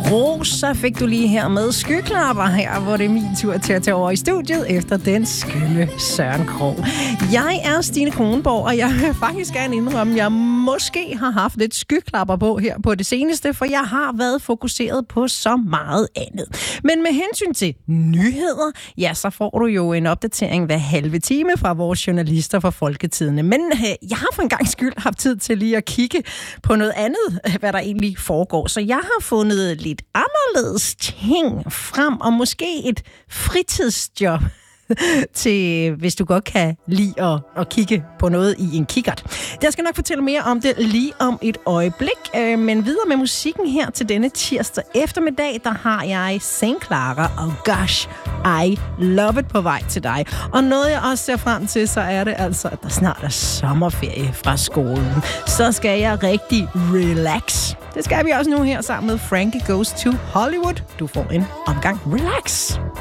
Rosa fik du lige her med Skyklapper her, hvor det er min tur til at tage over i studiet efter den skønne Søren Krog. Jeg er Stine Kronborg, og jeg vil faktisk gerne indrømme, at jeg måske har haft lidt skyklapper på her på det seneste, for jeg har været fokuseret på så meget andet. Men med hensyn til nyheder, ja, så får du jo en opdatering hver halve time fra vores journalister fra Folketidene. Men jeg har for en gang skyld haft tid til lige at kigge på noget andet, hvad der egentlig foregår. Så jeg har fundet lidt anderledes ting frem, og måske et fritidsjob til, hvis du godt kan lide at kigge på noget i en kikkert. Jeg skal nok fortælle mere om det lige om et øjeblik, men videre med musikken her til denne tirsdag eftermiddag, der har jeg St. Clara og Gosh, I Love It på vej til dig. Og noget jeg også ser frem til, så er det altså, at der snart er sommerferie fra skolen. Så skal jeg rigtig relax. Det skal vi også nu her sammen med Frankie Goes to Hollywood. Du får en omgang relax.